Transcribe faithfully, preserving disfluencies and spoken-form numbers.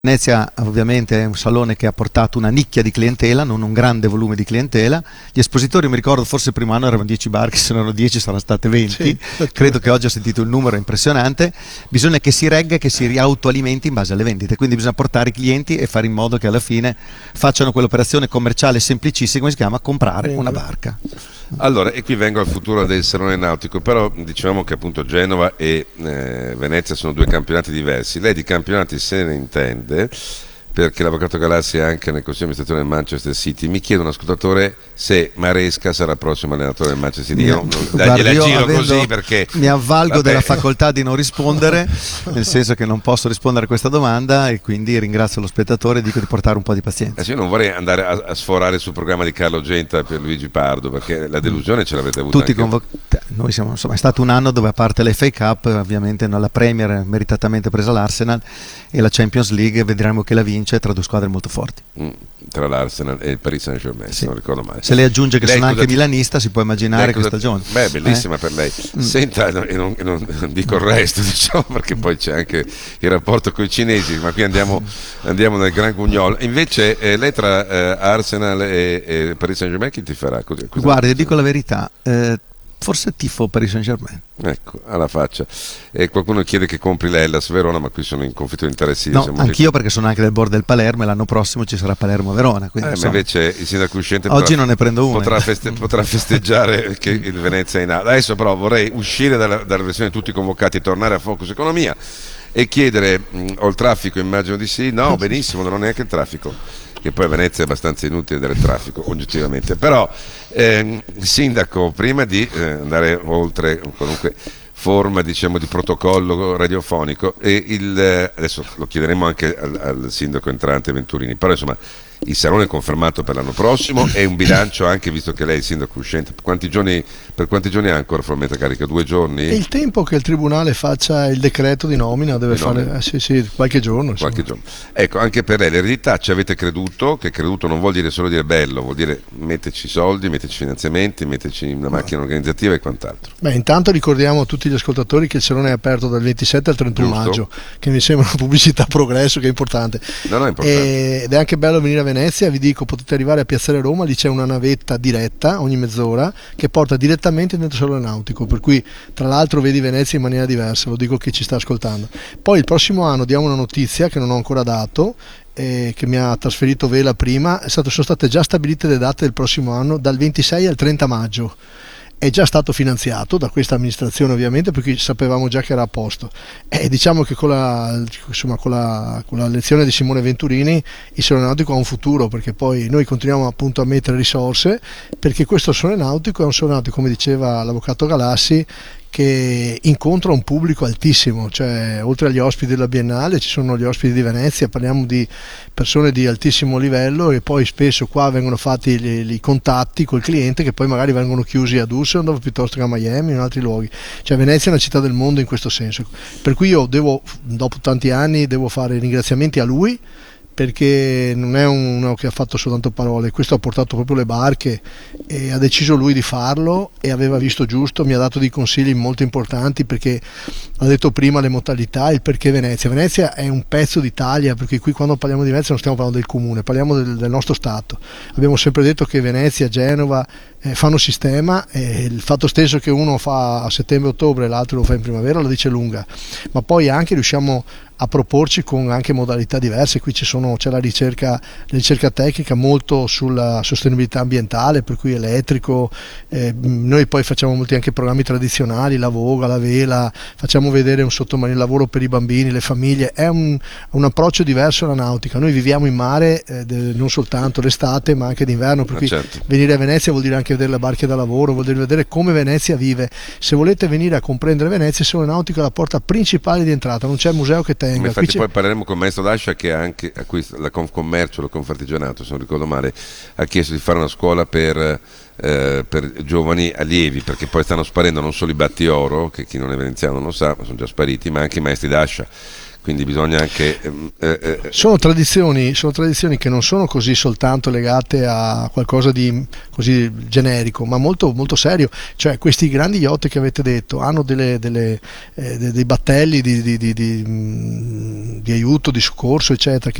Venezia ovviamente è un salone che ha portato una nicchia di clientela, non un grande volume di clientela. Gli espositori, mi ricordo, forse il primo anno erano dieci barche, se non erano dieci saranno state venti. Sì, credo che oggi ho sentito il numero impressionante. Bisogna che si regga e che si riautoalimenti in base alle vendite, quindi bisogna portare i clienti e fare in modo che alla fine facciano quell'operazione commerciale semplicissima, come si chiama, comprare una barca. Allora, e qui vengo al futuro del salone nautico, però diciamo che appunto Genova e eh, Venezia sono due campionati diversi. Lei di campionati se ne intende, perché l'avvocato Galassi è anche nel consiglio di amministrazione del Manchester City. Mi chiede un ascoltatore se Maresca sarà il prossimo allenatore del Manchester City. Io non dargli la giro così, perché mi avvalgo vabbè. della facoltà di non rispondere, nel senso che non posso rispondere a questa domanda, e quindi ringrazio lo spettatore e dico di portare un po' di pazienza. Eh sì, io non vorrei andare a, a sforare sul programma di Carlo Genta per Luigi Pardo, perché la delusione ce l'avete avuta tutti anche convo- noi siamo, insomma, è stato un anno dove, a parte l'F A Cup, ovviamente la Premier meritatamente presa l'Arsenal, e la Champions League vedremo che la vince tra due squadre molto forti, mm, tra l'Arsenal e il Paris Saint-Germain, sì. Non ricordo mai. Se lei aggiunge che lei sono cosa... anche milanista, si può immaginare che stagione. Beh, bellissima eh? per lei. Mm. Senta, e non, e non, non dico il resto, diciamo, perché poi c'è anche il rapporto con i cinesi, ma qui andiamo, andiamo nel Gran Gugnol. Invece eh, lei tra eh, Arsenal e, e Paris Saint-Germain chi ti farà? Così, guardi, dico la verità, eh, forse tifo Paris Saint-Germain. Ecco, alla faccia. E qualcuno chiede che compri l'Hellas Verona, ma qui sono in conflitto di interessi. No, anch'io, perché sono anche del board del Palermo e l'anno prossimo ci sarà Palermo-Verona. Eh, ma invece il sindaco uscente oggi potrà, non ne prendo una. Potrà, feste, potrà festeggiare che il Venezia è in A. Adesso però vorrei uscire dalla, dalla versione di tutti convocati e tornare a Focus Economia e chiedere, mh, ho il traffico? Immagino di sì. No, benissimo, non ho neanche il traffico, che poi a Venezia è abbastanza inutile del traffico oggettivamente, però ehm, sindaco, prima di eh, andare oltre qualunque forma, diciamo, di protocollo radiofonico, e il, eh, adesso lo chiederemo anche al, al sindaco entrante Venturini, però insomma il salone è confermato per l'anno prossimo, e un bilancio anche, visto che lei è il sindaco uscente. Quanti giorni, per quanti giorni ha ancora formalmente carica? Due giorni? È il tempo che il tribunale faccia il decreto di nomina, deve di fare nomina. Eh, sì, sì, qualche giorno. Qualche giorno. Ecco, anche per lei l'eredità ci avete creduto, che creduto non vuol dire solo dire bello, vuol dire metterci soldi, metterci finanziamenti, metterci una macchina organizzativa e quant'altro. Beh, intanto ricordiamo a tutti gli ascoltatori che il salone è aperto dal ventisette al trentuno Giusto. maggio, che mi sembra una pubblicità progresso che è importante. No, no, è importante. Ed è anche bello venire a Venezia, vi dico, potete arrivare a Piazzale Roma, lì c'è una navetta diretta ogni mezz'ora che porta direttamente dentro il salone nautico, per cui tra l'altro vedi Venezia in maniera diversa, lo dico che ci sta ascoltando. Poi il prossimo anno diamo una notizia che non ho ancora dato, eh, che mi ha trasferito Vela prima, è stato, sono state già stabilite le date del prossimo anno dal ventisei al trenta maggio. È già stato finanziato da questa amministrazione, ovviamente, perché sapevamo già che era a posto, e diciamo che con la, insomma, con la, con la lezione di Simone Venturini il salone nautico ha un futuro, perché poi noi continuiamo appunto a mettere risorse, perché questo salone nautico è un salone nautico, come diceva l'avvocato Galassi, che incontra un pubblico altissimo, cioè oltre agli ospiti della Biennale ci sono gli ospiti di Venezia, parliamo di persone di altissimo livello, e poi spesso qua vengono fatti i contatti col cliente che poi magari vengono chiusi a Düsseldorf piuttosto che a Miami o in altri luoghi. Cioè Venezia è una città del mondo in questo senso, per cui io devo, dopo tanti anni, devo fare ringraziamenti a lui, perché non è uno che ha fatto soltanto parole, questo ha portato proprio le barche e ha deciso lui di farlo, e aveva visto giusto, mi ha dato dei consigli molto importanti, perché ha detto prima le modalità, il perché Venezia. Venezia è un pezzo d'Italia, perché qui quando parliamo di Venezia non stiamo parlando del comune, parliamo del, del nostro Stato. Abbiamo sempre detto che Venezia, Genova eh, fanno sistema, e il fatto stesso che uno fa a settembre-ottobre e l'altro lo fa in primavera la dice lunga, ma poi anche riusciamo a proporci con anche modalità diverse. Qui ci sono, c'è la ricerca, la ricerca tecnica molto sulla sostenibilità ambientale, per cui elettrico, eh, noi poi facciamo molti anche programmi tradizionali, la voga, la vela, facciamo vedere un sottomarino, lavoro per i bambini, le famiglie, è un, un approccio diverso alla nautica. Noi viviamo in mare eh, de, non soltanto l'estate ma anche d'inverno, per cui certo. Venire a Venezia vuol dire anche vedere le barche da lavoro, vuol dire vedere come Venezia vive. Se volete venire a comprendere Venezia, il salone nautico è la porta principale di entrata, non c'è museo che tenga. Infatti poi parleremo con il maestro D'Ascia, che anche a cui la Confcommercio, la Confartigianato, se non ricordo male, ha chiesto di fare una scuola per, eh, per giovani allievi, perché poi stanno sparendo non solo i battioro, che chi non è veneziano non lo sa, ma sono già spariti, ma anche i maestri D'Ascia. quindi bisogna anche... Eh, eh, sono, tradizioni, sono tradizioni che non sono così soltanto legate a qualcosa di così generico, ma molto, molto serio. Cioè questi grandi yacht che avete detto hanno delle, delle, eh, dei battelli di, di, di, di, di aiuto, di soccorso eccetera,